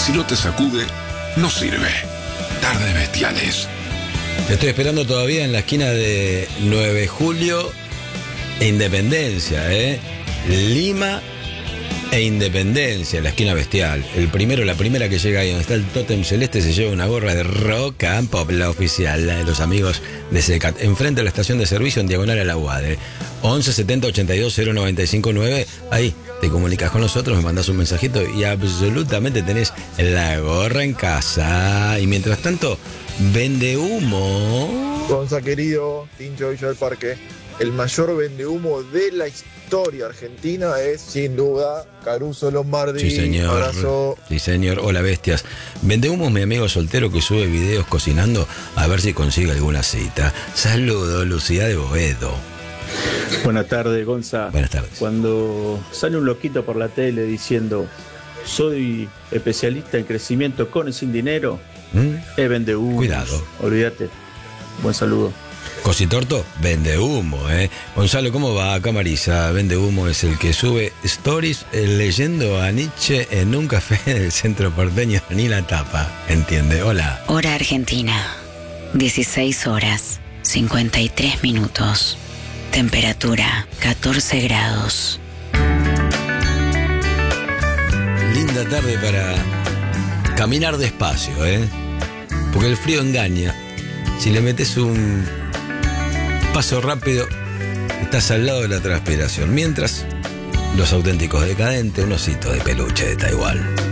Si no te sacude, no sirve. Tardes bestiales. Te estoy esperando todavía en la esquina de 9 Julio e Independencia, Lima e Independencia, la esquina bestial. La primera que llega ahí donde está el tótem celeste se lleva una gorra de Rock and Pop, la oficial, la de los amigos de Secat. Enfrente a la estación de servicio en diagonal a la UADE. 11 70 82 095 9. Ahí te comunicas con nosotros, me mandas un mensajito y absolutamente tenés la gorra en casa. Y mientras tanto, vende humo. Gonza querido, Tincho Villa del Parque. El mayor vendehumo de la historia argentina es, sin duda, Caruso Lombardi. Sí, señor. Abrazo. Sí, señor. Hola, bestias. Vendehumos, mi amigo soltero que sube videos cocinando a ver si consigue alguna cita. Saludos, Lucía de Boedo. Buenas tardes, Gonza. Buenas tardes. Cuando sale un loquito por la tele diciendo soy especialista en crecimiento con y sin dinero, es vendehumo. Cuidado. Olvídate. Buen saludo. Cositorto, vende humo, Gonzalo, ¿cómo va? Acá Marisa, vende humo es el que sube stories leyendo a Nietzsche en un café del centro porteño, ni la tapa, ¿entiende? Hola. Hora Argentina, 16 horas, 53 minutos. Temperatura, 14 grados. Linda tarde para caminar despacio, Porque el frío engaña. Si le metes un paso rápido, estás al lado de la transpiración. Mientras, los auténticos decadentes, un osito de peluche de Taiwán.